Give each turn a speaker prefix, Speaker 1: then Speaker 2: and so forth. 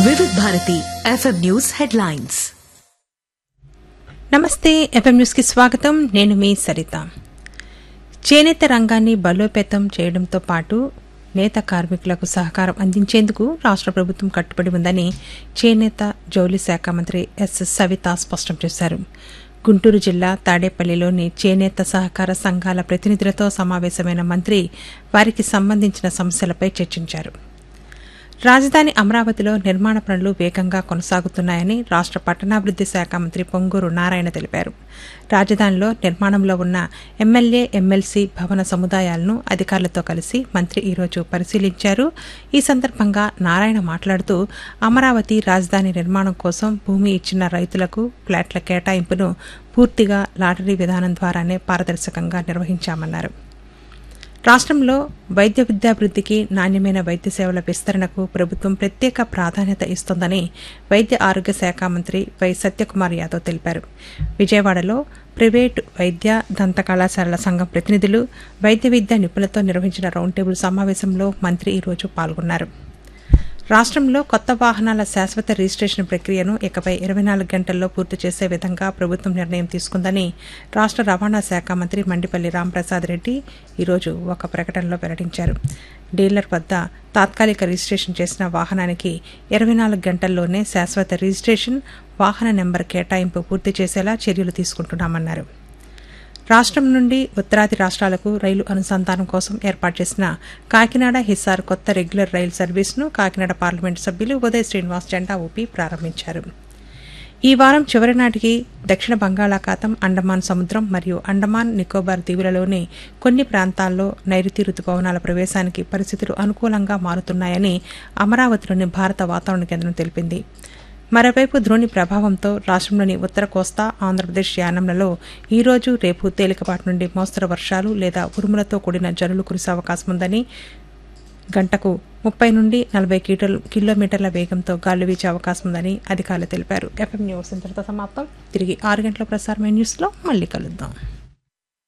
Speaker 1: వివిధ Bharati FM news headlines.
Speaker 2: నమస్తే, FM news కి స్వాగతం. నేను మీ సరిత. చేనేత రంగాన్ని బలోపేతం చేయడంతో పాటు నేత కార్మికులకు సహకారం అందించేందుకు రాష్ట్ర ప్రభుత్వం కట్టుబడి ఉందని చేనేత జౌళి శాఖ మంత్రి ఎస్ సవిత స్పష్టం చేశారు. గుంటూరు జిల్లా తాడేపల్లిలోని చేనేత సహకార సంఘాల ప్రతినిధులతో సమావేశమైన మంత్రి వారికి సంబంధించిన సమస్యలపై చర్చించారు. రాజధాని అమరావతిలో నిర్మాణ పనులు వేగంగా కొనసాగుతున్నాయని రాష్ట్ర పట్టణాభివృద్ది శాఖ మంత్రి పొంగూరు నారాయణ తెలిపారు. రాజధానిలో నిర్మాణంలో ఉన్న ఎమ్మెల్యే, ఎమ్మెల్సీ భవన సముదాయాలను అధికారులతో కలిసి మంత్రి ఈరోజు పరిశీలించారు. ఈ సందర్భంగా నారాయణ మాట్లాడుతూ అమరావతి రాజధాని నిర్మాణం కోసం భూమి ఇచ్చిన రైతులకు ఫ్లాట్ల కేటాయింపును పూర్తిగా లాటరీ విధానం ద్వారానే పారదర్శకంగా నిర్వహించామన్నారు. రాష్ట్రంలో వైద్య విద్యాభివృద్ధికి, నాణ్యమైన వైద్య సేవల విస్తరణకు ప్రభుత్వం ప్రత్యేక ప్రాధాన్యత ఇస్తోందని వైద్య ఆరోగ్య శాఖ మంత్రి వై సత్యకుమార్ యాదవ్ తెలిపారు. విజయవాడలో ప్రైవేటు వైద్య దంత కళాశాలల సంఘం ప్రతినిధులు, వైద్య విద్యా నిపుణులతో నిర్వహించిన రౌండ్ టేబుల్ సమావేశంలో మంత్రి ఈరోజు పాల్గొన్నారు. రాష్ట్రంలో కొత్త వాహనాల శాశ్వత రిజిస్ట్రేషన్ ప్రక్రియను ఇకపై 24 గంటల్లో పూర్తి చేసే విధంగా ప్రభుత్వం నిర్ణయం తీసుకుందని రాష్ట్ర రవాణా శాఖ మంత్రి మండిపల్లి రాంప్రసాద్ రెడ్డి ఈరోజు ఒక ప్రకటనలో వెల్లడించారు. డీలర్ వద్ద తాత్కాలిక రిజిస్ట్రేషన్ చేసిన వాహనానికి 24 గంటల్లోనే శాశ్వత రిజిస్ట్రేషన్, వాహన నెంబర్ కేటాయింపు పూర్తి చేసేలా చర్యలు తీసుకుంటున్నామన్నారు. రాష్ట్రం నుండి ఉత్తరాది రాష్ట్రాలకు రైలు అనుసంధానం కోసం ఏర్పాటు చేసిన కాకినాడ హిస్సార్ కొత్త రెగ్యులర్ రైలు సర్వీసును కాకినాడ పార్లమెంటు సభ్యులు ఉదయ్ శ్రీనివాస్ జెండా ఊపి ప్రారంభించారు. ఈ వారం చివరి నాటికి దక్షిణ బంగాళాఖాతం, అండమాన్ సముద్రం మరియు అండమాన్ నికోబార్ దీవులలోని కొన్ని ప్రాంతాల్లో నైరుతి రుతుపవనాల ప్రవేశానికి పరిస్థితులు అనుకూలంగా మారుతున్నాయని అమరావతిలోని భారత వాతావరణ కేంద్రం తెలిపింది. మరోవైపు ద్రోణి ప్రభావంతో రాష్ట్రంలోని ఉత్తర కోస్తా, ఆంధ్రప్రదేశ్ యానంలలో ఈరోజు, రేపు తేలికపాటి నుండి మోస్తరు వర్షాలు లేదా ఉరుములతో కూడిన జల్లులు కురిసే అవకాశం ఉందని, గంటకు 30 నుండి 40 కిలోమీటర్ల వేగంతో గాలులు వీచే అవకాశం ఉందని అధికారులు తెలిపారు. ఎఫ్ఎం న్యూస్ ఇంతటితో సమాప్తం. తిరిగి 6 గంటల ప్రసారమైన న్యూస్లో మళ్ళీ కలుద్దాం.